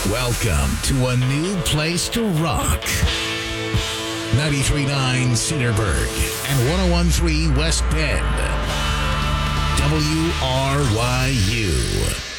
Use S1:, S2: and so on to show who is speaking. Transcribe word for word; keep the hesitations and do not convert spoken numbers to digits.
S1: Welcome to a new place to rock. ninety-three point nine Cedarburg and one oh one point three West Bend. W R Y U.